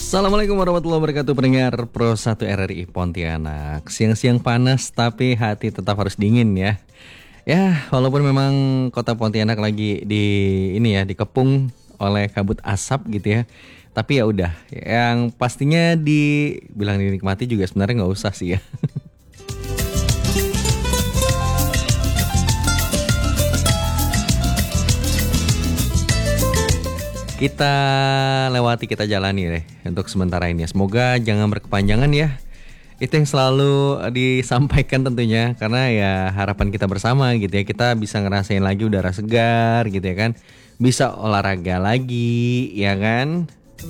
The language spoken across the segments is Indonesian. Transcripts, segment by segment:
Assalamualaikum warahmatullahi wabarakatuh, pendengar Pro 1 RRI Pontianak. Siang-siang panas tapi hati tetap harus dingin ya. Ya, walaupun memang kota Pontianak lagi dikepung oleh kabut asap gitu ya. Tapi ya udah, yang pastinya dibilang dinikmati juga sebenarnya nggak usah sih ya. Kita lewati, kita jalani deh untuk sementara ini ya. Semoga jangan berkepanjangan ya. Itu yang selalu disampaikan tentunya, karena ya harapan kita bersama gitu ya. Kita bisa ngerasain lagi udara segar gitu ya kan. Bisa olahraga lagi ya kan.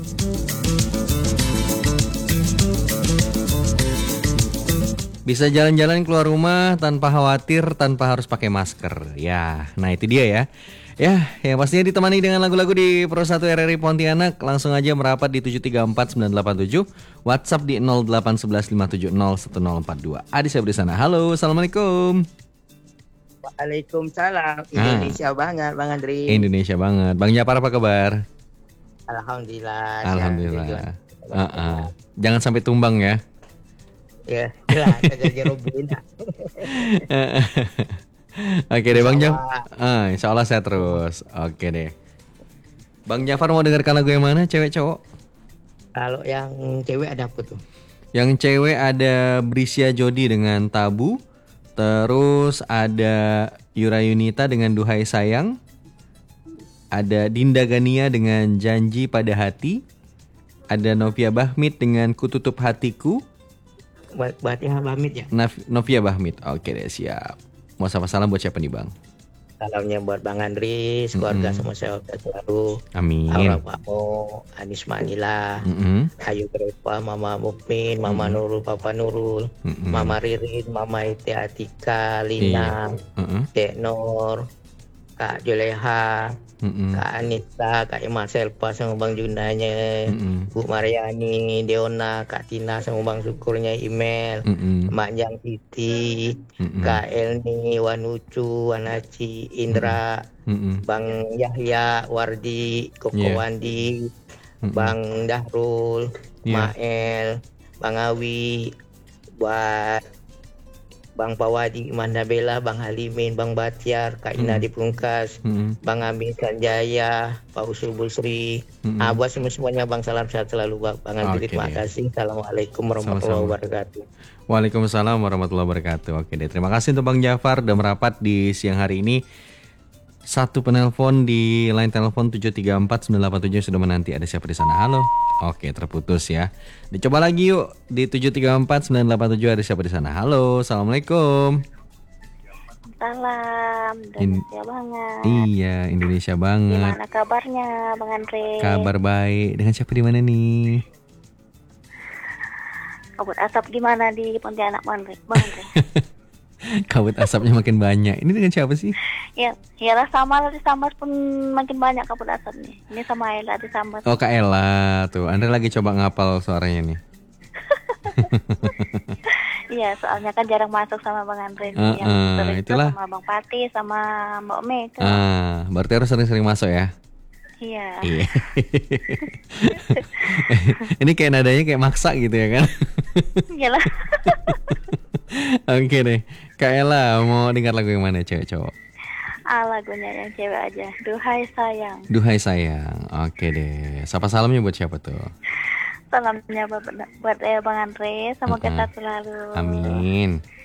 Bisa jalan-jalan keluar rumah tanpa khawatir, tanpa harus pakai masker. Ya, nah itu dia ya. Ya, yang pastinya ditemani dengan lagu-lagu di Pro 1 RRI Pontianak. Langsung aja merapat di 734-987, WhatsApp di 081157011042. Adi saya di sana. Halo, Assalamualaikum. Waalaikumsalam. Indonesia banget, Bang Andri. Indonesia banget. Bang Japar apa kabar? Alhamdulillah. Alhamdulillah. Jangan sampai tumbang ya. Ya, lah, kagak robohin. Oke deh Bang Jafar. Insya Allah saya terus. Oke deh. Bang Jafar mau dengarkan lagu yang mana? Cewek cowok? Kalau yang cewek ada apa tuh? Yang cewek ada Brisya Jody dengan Tabu. Terus ada Yura Yunita dengan Duhai Sayang. Ada Dinda Gania dengan Janji Pada Hati. Ada Novia Bahmit dengan Kututup Hatiku. Berarti Hamid ya? Novia Bahmit. Oke deh, siap. Mau salam buat siapa nih Bang? Salamnya buat Bang Andri, keluarga semua sehat selalu. Amin. Aura Pao, Anis Manila, Ayu Grepa, Mama Mukmin, Mama Nurul, Papa Nurul, Mama Ririn, Mama Ite Atika, Lina, Dek Nur, Kak Juleha, Kak Anita, Kak Emma Selpa sama Bang Junanya, Bu Mariani, Deona, Kak Tina sama Bang Syukurnya, Email, Mak Jang Titi, Kak Elni, Wanucu, Wanaci, Indra, Bang Yahya, Wardi, Koko Wandi, Bang Dahrul, Mael, Bang Awi, buat Bang Pawadi, Manda Bella, Bang Halimin, Bang Batiar, Kak Ina di Pungkas, Bang Amin Sanjaya, Pak Usul Busri, buat semuanya Bang, salam sehat selalu Bang Andri. Terima kasih. Assalamualaikum warahmatullahi wabarakatuh. Waalaikumsalam warahmatullahi wabarakatuh. Oke deh, terima kasih untuk Bang Jafar udah merapat di siang hari ini. Satu penelpon di line telepon 734-987 sudah menanti. Ada siapa di sana? Halo. Oke, terputus ya. Dicoba lagi yuk di 734-987. Ada siapa di sana? Halo, assalamualaikum. Salam, Indonesia banget. Iya, Indonesia banget. Gimana kabarnya, Bang Andre? Kabar baik. Dengan siapa di mana nih? Kabut asap gimana di Pontianak, Bang Andre? Kabut asapnya makin banyak. Ini dengan siapa sih? Ya, iyalah sama lah, di Sambas pun makin banyak kabut asap nih. Ini sama Ella di Sambas. Oh, Kak Ella tuh. Andre lagi coba ngapal suaranya nih. Iya, soalnya kan jarang masuk sama Bang Andre. Itulah. Sama Bang Pati, sama Mbak Mega. Berarti harus sering-sering masuk ya? Iya. Ini kayak nadanya kayak maksa gitu ya kan? Iyalah. Oke deh. Kak Ella mau dengar lagu yang mana, cewek cowok? Lagunya yang cewek aja. Duhai Sayang. Duhai Sayang. Oke deh. Sapa salamnya buat siapa tuh? Salamnya buat Bang Andre. Semoga sehat selalu. Amin.